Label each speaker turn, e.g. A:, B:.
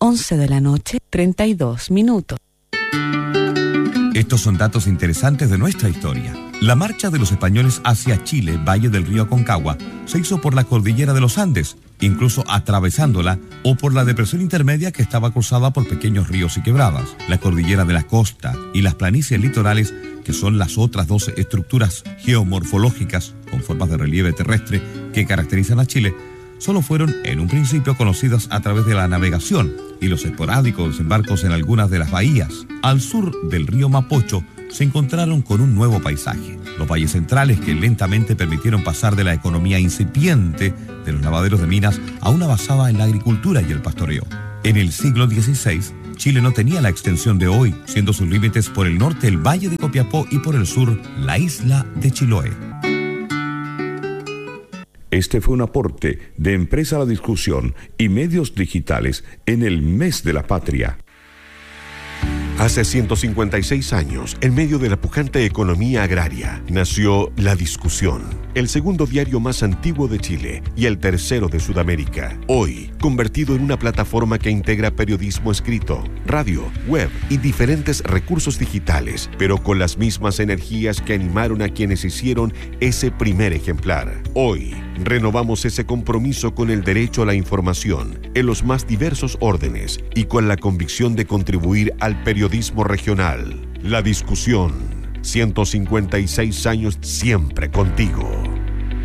A: 11 de la noche, 32 minutos.
B: Estos son datos interesantes de nuestra historia. La marcha de los españoles hacia Chile, Valle del Río Aconcagua, se hizo por la cordillera de los Andes, incluso atravesándola, o por la depresión intermedia que estaba cruzada por pequeños ríos y quebradas. La cordillera de la costa y las planicies litorales, que son las otras dos estructuras geomorfológicas con formas de relieve terrestre que caracterizan a Chile, solo fueron en un principio conocidas a través de la navegación y los esporádicos desembarcos en algunas de las bahías. Al sur del río Mapocho se encontraron con un nuevo paisaje. Los valles centrales que lentamente permitieron pasar de la economía incipiente de los lavaderos de minas a una basada en la agricultura y el pastoreo. En el siglo XVI, Chile no tenía la extensión de hoy, siendo sus límites por el norte el Valle de Copiapó y por el sur la isla de Chiloé.
C: Este fue un aporte de Empresa La Discusión y Medios Digitales en el Mes de la Patria.
D: Hace 156 años, en medio de la pujante economía agraria, nació La Discusión, el segundo diario más antiguo de Chile y el tercero de Sudamérica. Hoy, convertido en una plataforma que integra periodismo escrito, radio, web y diferentes recursos digitales, pero con las mismas energías que animaron a quienes hicieron ese primer ejemplar. Hoy, renovamos ese compromiso con el derecho a la información en los más diversos órdenes y con la convicción de contribuir al periodismo regional. La Discusión, 156 años siempre contigo.